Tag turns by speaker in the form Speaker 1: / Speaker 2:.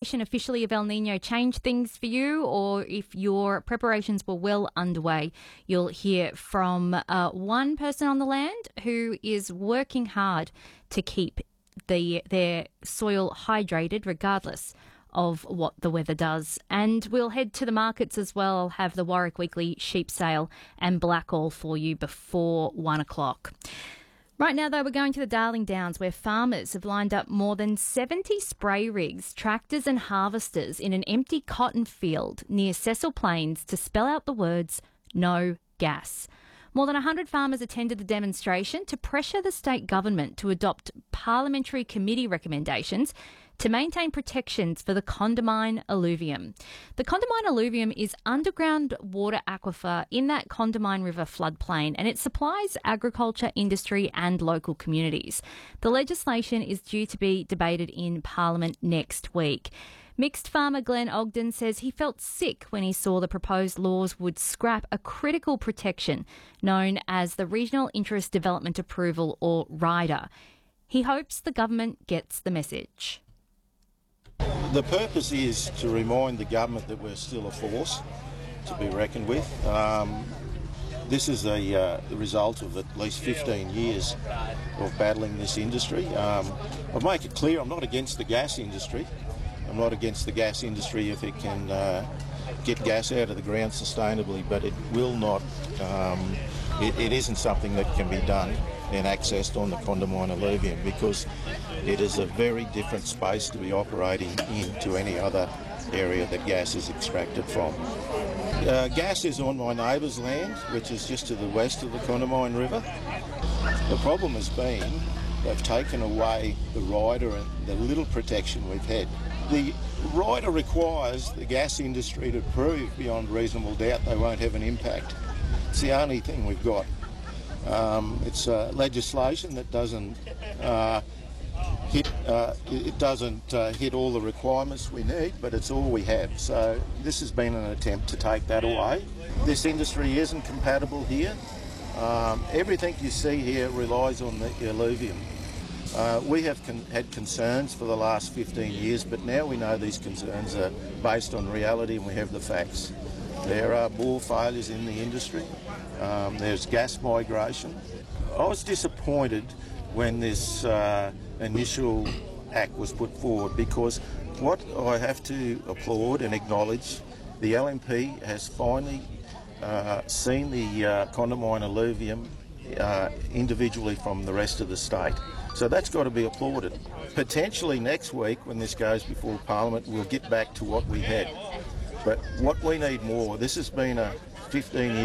Speaker 1: Officially of El Nino changed things for you, or if your preparations were well underway, you'll hear from one person on the land who is working hard to keep their soil hydrated regardless of what the weather does. And we'll head to the markets as well. I'll have the Warwick Weekly sheep sale and Blackall for you before 1 o'clock. Right now, though, we're going to the Darling Downs, where farmers have lined up more than 70 spray rigs, tractors and harvesters in an empty cotton field near Cecil Plains to spell out the words, "No gas." More than 100 farmers attended the demonstration to pressure the state government to adopt parliamentary committee recommendations to maintain protections for the Condamine alluvium. The Condamine alluvium is underground water aquifer in that Condamine River floodplain, and it supplies agriculture, industry and local communities. The legislation is due to be debated in Parliament next week. Mixed farmer Glenn Ogden says he felt sick when he saw the proposed laws would scrap a critical protection known as the Regional Interest Development Approval, or RIDA. He hopes the government gets the message.
Speaker 2: The purpose is to remind the government that we're still a force to be reckoned with. This is a result of at least 15 years of battling this industry. I'll make it clear I'm not against the gas industry. I'm not against the gas industry if it can get gas out of the ground sustainably, but it will not, it isn't something that can be done and accessed on the Condamine alluvium, because it is a very different space to be operating in to any other area that gas is extracted from. Gas is on my neighbour's land, which is just to the west of the Condamine River. The problem has been they've taken away the rider and the little protection we've had. The rider requires the gas industry to prove beyond reasonable doubt they won't have an impact. It's the only thing we've got. It's legislation that doesn't hit all the requirements we need, but it's all we have. So this has been an attempt to take that away. This industry isn't compatible here. Everything you see here relies on the alluvium. We have had concerns for the last 15 years, but now we know these concerns are based on reality and we have the facts. There are bore failures in the industry. There's gas migration. I was disappointed when this initial act was put forward, because what I have to applaud and acknowledge, the LNP has finally seen the Condamine alluvium individually from the rest of the state. So that's got to be applauded. Potentially next week, when this goes before Parliament, we'll get back to what we had. But what we need more, this has been a 15-year